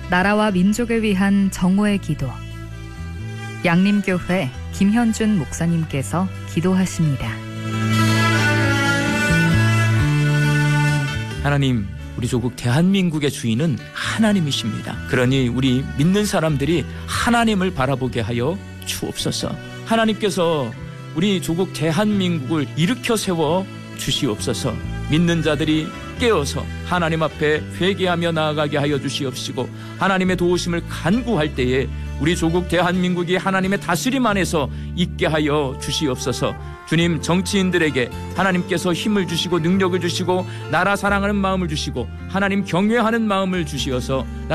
나라와 민족을 위한 정오의 기도. 양림교회 김현준 목사님께서 기도하십니다. 하나님, 우리 조국 대한민국의 주인은 하나님이십니다. 그러니 우리 믿는 사람들이 하나님을 바라보게 하여 주옵소서. 하나님께서 우리 조국 대한민국을 일으켜 세워 주시옵소서. 믿는 자들이 깨어서 하나님 앞에 회개하며 나아가게 하여 주시옵시고, 하나님의 도우심을 간구할 때에 우리 조국 대한민국이 하나님의 다스림 안에서 있게 하여 주시옵소서. 주님, 정치인들에게 하나님께서 힘을 주시고 능력을 주시고 나라 사랑하는 마음을 주시고 하나님 경외하는 마음을 주시어서